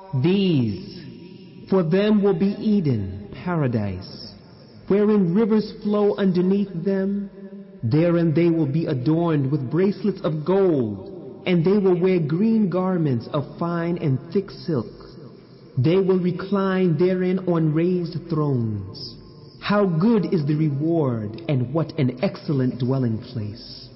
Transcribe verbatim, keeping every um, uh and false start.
These, for them will be Eden, paradise, wherein rivers flow underneath them. Therein they will be adorned with bracelets of gold, and they will wear green garments of fine and thick silk. They will recline therein on raised thrones. How good is the reward, and what an excellent dwelling place!